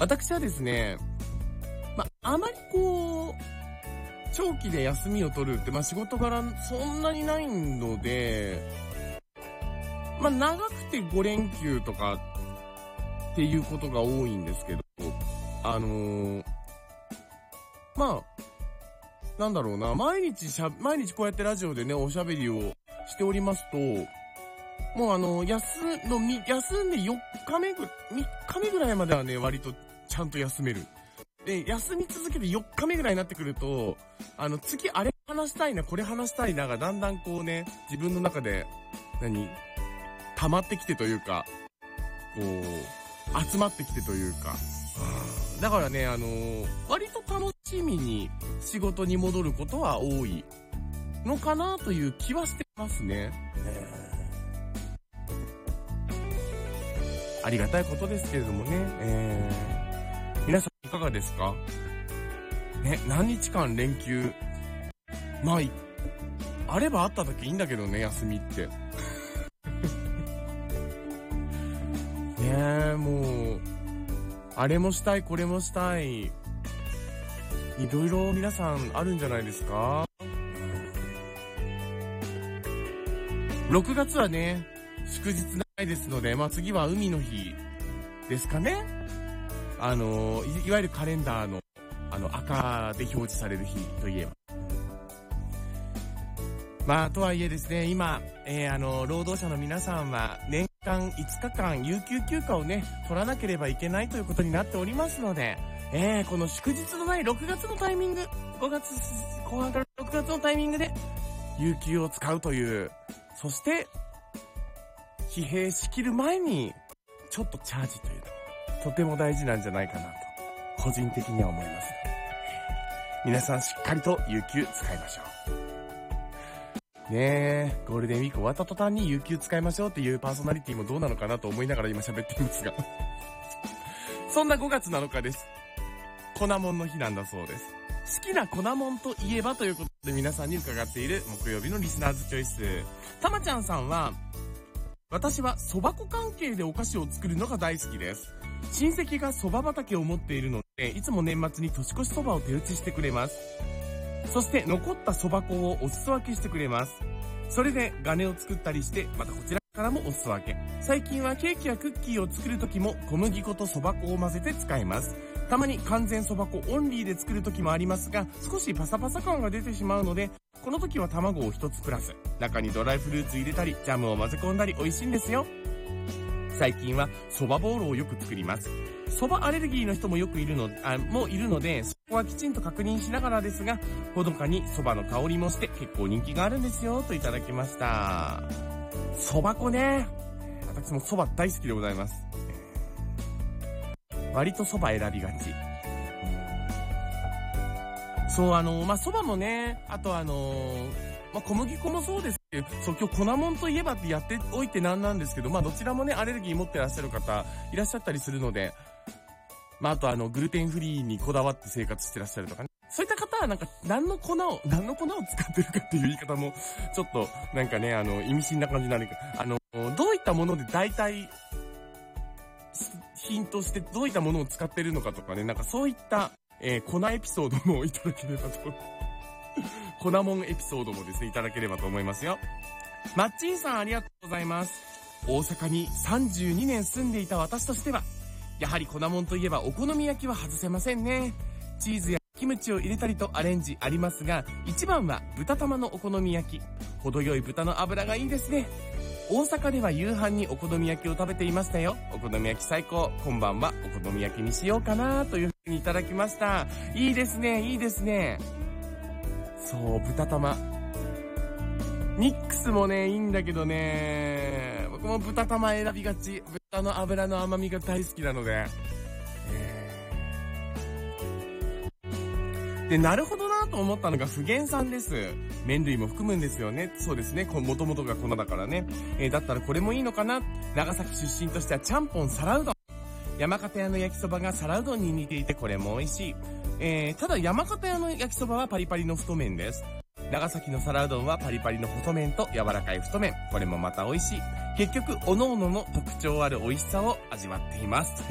私はですね、あまり長期で休みを取るって、仕事柄そんなにないので、長くて5連休とかっていうことが多いんですけど、なんだろうな、毎日こうやってラジオでね、おしゃべりをしておりますと、もう休んで3日目ぐらいまではね、割とちゃんと休める。で、休み続けて4日目ぐらいになってくると、次あれ話したいな、これ話したいながだんだん自分の中で、溜まってきてというか、集まってきてというか、だからね、割と楽しみに仕事に戻ることは多いのかなという気はしてますね。ありがたいことですけれどもね。皆さんいかがですか？ね、何日間連休。あればあった時いいんだけどね、休みって。もう、あれもしたい、これもしたい。いろいろ皆さんあるんじゃないですか？6月はね、祝日ないですので、次は海の日ですかね。いわゆるカレンダーの、赤で表示される日といえば。とはいえですね、今、労働者の皆さんは年間5日間有給休暇をね、取らなければいけないということになっておりますので、この祝日のない6月のタイミング、5月後半から6月のタイミングで、有給を使うという、そして、疲弊しきる前に、ちょっとチャージというのも、とても大事なんじゃないかなと、個人的には思いますので、皆さんしっかりと有給使いましょう。ねえ、ゴールデンウィーク終わった途端に有給使いましょうっていうパーソナリティもどうなのかなと思いながら今喋っていますが。そんな5月7日です。粉もんの日なんだそうです。好きな粉もんといえばということで皆さんに伺っている木曜日のリスナーズチョイス。たまちゃんさんは、私は蕎麦粉関係でお菓子を作るのが大好きです。親戚が蕎麦畑を持っているので、いつも年末に年越し蕎麦を手打ちしてくれます。そして残った蕎麦粉をお裾分けしてくれます。それでガネを作ったりして、またこちらからもお裾分け。最近はケーキやクッキーを作るときも小麦粉と蕎麦粉を混ぜて使います。たまに完全蕎麦粉オンリーで作るときもありますが、少しパサパサ感が出てしまうので、この時は卵を一つプラス。中にドライフルーツ入れたり、ジャムを混ぜ込んだり美味しいんですよ。最近は蕎麦ボールをよく作ります。蕎麦アレルギーの人もよくいるので、そこはきちんと確認しながらですが、ほのかに蕎麦の香りもして結構人気があるんですよ、といただきました。蕎麦粉ね。私も蕎麦大好きでございます。割と蕎麦選びがち。そう、蕎麦もね、あと小麦粉もそうですけど、そう、今日粉もんといえばってやっておいてなんなんですけど、どちらもね、アレルギー持ってらっしゃる方いらっしゃったりするので、あとグルテンフリーにこだわって生活してらっしゃるとかね。そういった方は何の粉を使ってるかっていう言い方も、ちょっと意味深な感じになるけど、どういったもので大体、品としてどういったものを使ってるのかとかね、そういった、粉エピソードもいただければと。粉もんエピソードもですね、いただければと思いますよ。マッチンさんありがとうございます。大阪に32年住んでいた私としては、やはり粉もんといえばお好み焼きは外せませんね。チーズやキムチを入れたりとアレンジありますが、一番は豚玉のお好み焼き。程よい豚の脂がいいですね。大阪では夕飯にお好み焼きを食べていましたよ。お好み焼き最高。今晩はお好み焼きにしようかなというふうにいただきました。いいですね、いいですね。そう、豚玉。ミックスもね、いいんだけどね、僕も豚玉選びがち。豚の脂の甘みが大好きなので。で、なるほどなと思ったのが不原産です。麺類も含むんですよね。そうですね。もともとが粉だからね。だったらこれもいいのかな。長崎出身としてはちゃんぽん皿うどん。山形屋の焼きそばが皿うどんに似ていてこれも美味しい。ただ山形屋の焼きそばはパリパリの太麺です。長崎の皿うどんはパリパリの細麺と柔らかい太麺。これもまた美味しい。結局、各々の特徴ある美味しさを味わっています。